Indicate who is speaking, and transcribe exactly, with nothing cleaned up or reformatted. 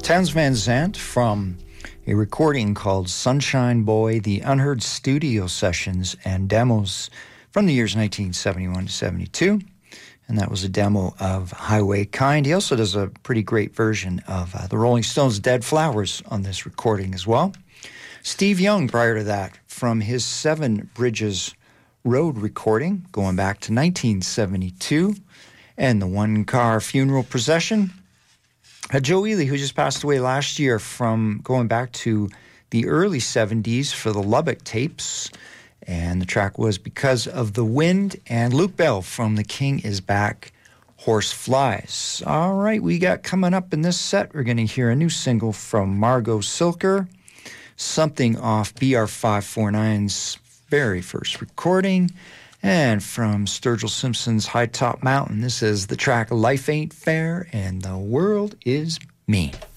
Speaker 1: Townes Van Zandt from a recording called Sunshine Boy, the Unheard Studio Sessions and Demos from the years nineteen seventy-one to seventy-two. And that was a demo of Highway Kind. He also does a pretty great version of uh, the Rolling Stones' Dead Flowers on this recording as well. Steve Young, prior to that, from his Seven Bridges Road recording, going back to nineteen seventy-two, and the One Car Funeral Procession. Uh, Joe Ely, who just passed away last year, from going back to the early seventies for the Lubbock tapes. And the track was Because of the Wind. And Luke Bell from The King is Back, Horse Flies. All right, we got coming up in this set, we're going to hear a new single from Margot Silker, something off B R five forty-nine's very first recording. And from Sturgill Simpson's High Top Mountain, this is the track Life Ain't Fair and the World Is Mean.